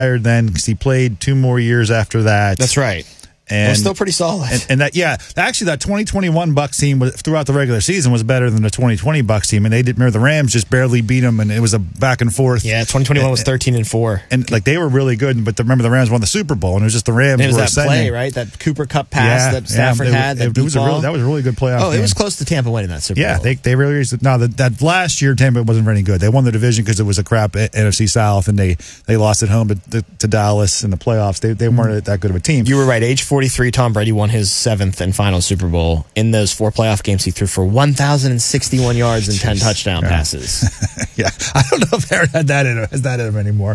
retired then because he played 2 more years after that. That's right. And it was still pretty solid. And that, actually, that 2021 Bucks team throughout the regular season was better than the 2020 Bucks team. And remember, the Rams just barely beat them, and it was a back and forth. Yeah, 2021 was 13-4. And they were really good, but remember, the Rams won the Super Bowl, and it was just the Rams. And it was were that play, right? That Cooper Cup pass that Stafford had. That was a really good playoff game. It was close to Tampa winning that Super Bowl. Yeah, they really. No, that last year Tampa wasn't very good. They won the division because it was a crap NFC South, and they lost at home to Dallas in the playoffs. They weren't that good of a team. You were right. Age 43, Tom Brady won his 7th and final Super Bowl. In those 4 playoff games, he threw for 1,061 yards and 10 touchdown passes. Yeah, I don't know if Aaron has that in him anymore.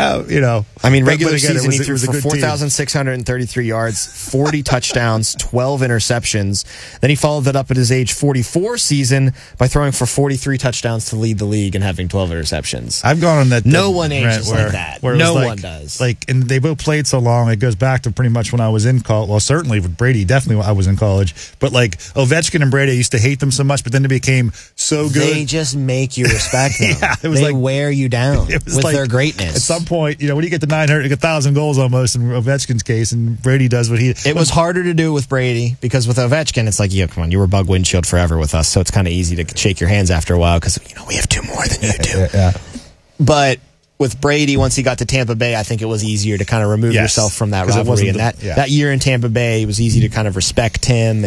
I mean, regular season he threw for 4,633 yards, 40 touchdowns, 12 interceptions. Then he followed that up at his age 44 season by throwing for 43 touchdowns to lead the league and having 12 interceptions. I've gone on that. No one ages like that. No one does. And they both played so long. It goes back to pretty much when I was in college. Well, certainly with Brady, definitely when I was in college. But Ovechkin and Brady, I used to hate them so much, but then they became so good. They just make you respect them. They wear you down with their greatness. At some point, when you get to 900, 1,000 goals almost in Ovechkin's case, and Brady does what he. It was harder to do with Brady because with Ovechkin, it's like, come on, you were bug windshield forever with us, so it's kind of easy to shake your hands after a while because we have 2 more than you do. Yeah. But with Brady, once he got to Tampa Bay, I think it was easier to kind of remove yourself from that rivalry. And that year in Tampa Bay, it was easy to kind of respect him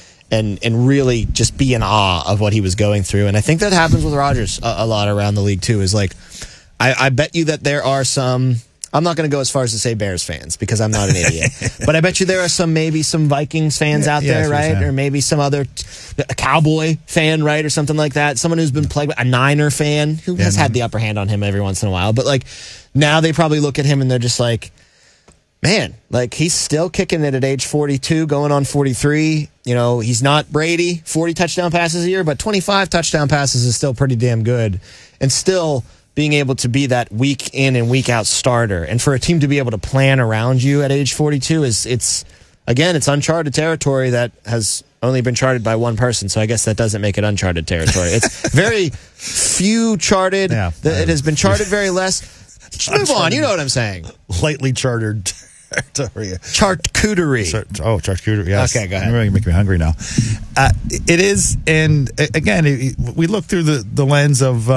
and really just be in awe of what he was going through. And I think that happens with Rodgers a lot around the league too. Is I bet you that there are some. I'm not going to go as far as to say Bears fans because I'm not an idiot, but I bet you there are maybe some Vikings fans out there, right? Or maybe some other a Cowboy fan, right? Or something like that. Someone who's been plagued by a Niner fan who has had the upper hand on him every once in a while. But now they probably look at him and they're just like, man, he's still kicking it at age 42, going on 43. He's not Brady, 40 touchdown passes a year, but 25 touchdown passes is still pretty damn good. And still being able to be that week in and week out starter. And for a team to be able to plan around you at age 42 it's uncharted territory that has only been charted by one person. So I guess that doesn't make it uncharted territory. It's very few charted. It has been charted very less. Move on. You know what I'm saying. Lightly chartered territory. Charcuterie. Charcuterie, yes. Okay, go ahead. You're making me hungry now. It is, and again, we look through the lens of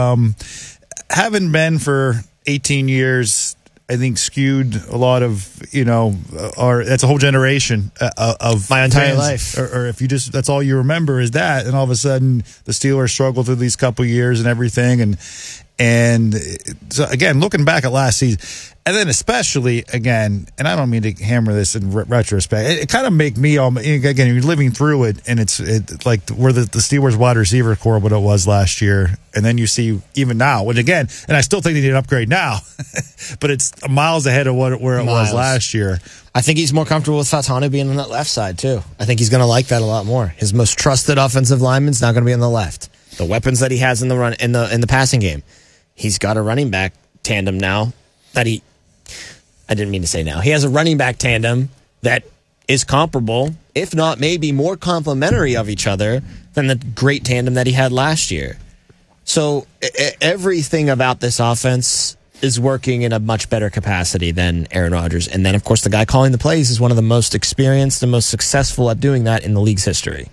having been for 18 years, I think skewed a lot of, that's a whole generation of my entire fans, life. Or if you that's all you remember is that, and all of a sudden the Steelers struggled through these couple years and everything. And so again, looking back at last season, and then especially again, and I don't mean to hammer this in retrospect, it kind of make me again, you're living through it, and it's like where the Steelers wide receiver core what it was last year, and then you see even now, which again, and I still think they need an upgrade now, but it's miles ahead of where it was last year. I think he's more comfortable with Fatano being on that left side too. I think he's going to like that a lot more. His most trusted offensive lineman's not going to be on the left. The weapons that he has in the run in the passing game. He's got a running back tandem now I didn't mean to say now. He has a running back tandem that is comparable, if not maybe more complementary of each other than the great tandem that he had last year. So everything about this offense is working in a much better capacity than Aaron Rodgers. And then, of course, the guy calling the plays is one of the most experienced and most successful at doing that in the league's history.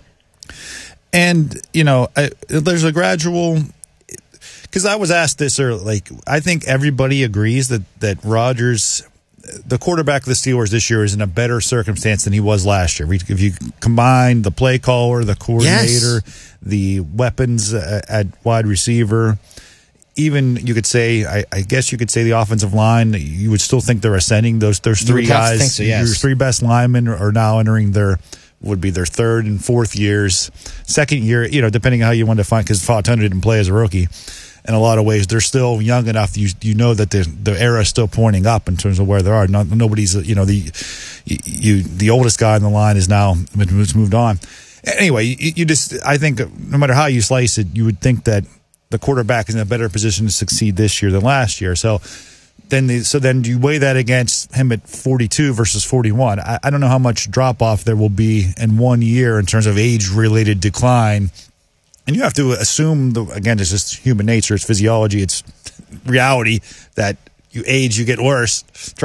And, there's a gradual... Because I was asked this earlier, I think everybody agrees that Rodgers, the quarterback of the Steelers this year, is in a better circumstance than he was last year. If you combine the play caller, the coordinator, the weapons at wide receiver, even you could say, I guess you could say the offensive line, you would still think they're ascending. Those 3 guys, think so, yes. Your 3 best linemen are now entering would be their 3rd and 4th years. Second year, depending on how you want to define, because Fatano didn't play as a rookie. In a lot of ways, they're still young enough. You know that the era is still pointing up in terms of where they are. Nobody's the oldest guy in the line is now moved on. Anyway, I think no matter how you slice it, you would think that the quarterback is in a better position to succeed this year than last year. So then you weigh that against him at 42 versus 41. I don't know how much drop off there will be in 1 year in terms of age related decline. And you have to assume, again, it's just human nature, it's physiology, it's reality, that you age, you get worse.